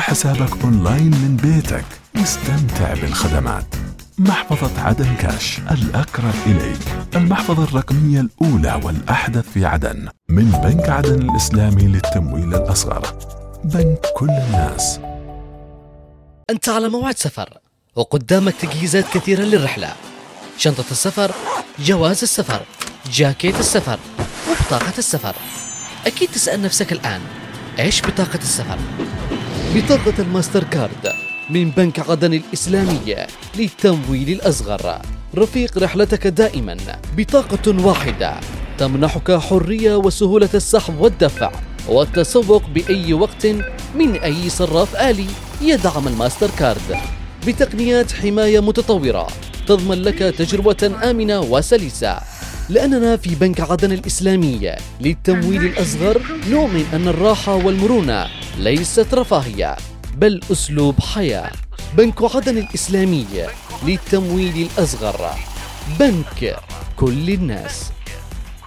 حسابك أونلاين من بيتك. استمتع بالخدمات. محفظة عدن كاش الأقرب إليك، المحفظة الرقمية الأولى والأحدث في عدن، من بنك عدن الإسلامي للتمويل الأصغر، بنك كل الناس. أنت على موعد سفر وقدامك تجهيزات كثيرة للرحلة: شنطة السفر، جواز السفر، جاكيت السفر، وبطاقة السفر. أكيد تسأل نفسك الآن، إيش بطاقة السفر؟ بطاقة الماستر كارد من بنك عدن الإسلامية للتمويل الأصغر، رفيق رحلتك دائما. بطاقة واحدة تمنحك حرية وسهولة السحب والدفع والتسوق بأي وقت من أي صراف آلي يدعم الماستر كارد، بتقنيات حماية متطورة تضمن لك تجربة آمنة وسلسة. لأننا في بنك عدن الإسلامية للتمويل الأصغر نؤمن أن الراحة والمرونة ليست رفاهية بل أسلوب حياة. بنك عدن الإسلامية للتمويل الأصغر، بنك كل الناس.